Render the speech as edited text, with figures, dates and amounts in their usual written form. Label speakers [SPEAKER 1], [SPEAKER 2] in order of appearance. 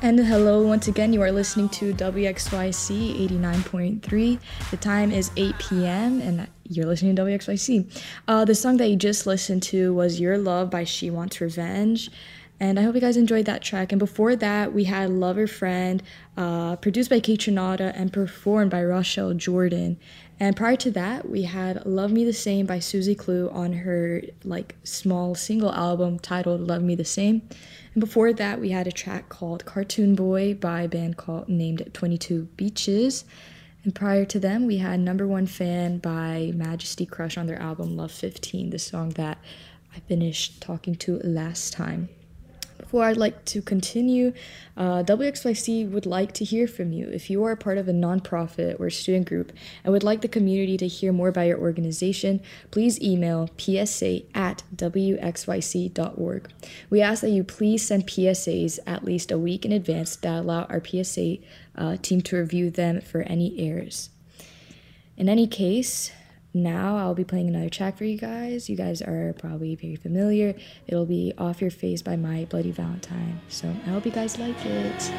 [SPEAKER 1] And hello once again, you are listening to WXYC 89.3. The time is 8 p.m. and you're listening to WXYC. The song that you just listened to was Your Love by She Wants Revenge. And I hope you guys enjoyed that track. And before that, we had Lover Friend, produced by Kaytranada and performed by Rochelle Jordan. And prior to that, we had Love Me the Same by Susie Clue on her small single album titled Love Me the Same. And before that, we had a track called Cartoon Boy by a band named 22 Beaches. And prior to them, we had Number One Fan by Majesty Crush on their album Love 15, the song that I finished talking to last time. Before I'd like to continue, WXYC would like to hear from you. If you are a part of a nonprofit or student group and would like the community to hear more about your organization, please email psa@wxyc.org. We ask that you please send PSAs at least a week in advance that allow our PSA team to review them for any errors. In any case, now I'll be playing another track for you guys. You guys are probably very familiar. It'll be Off Your Face by My Bloody Valentine. So I hope you guys like it.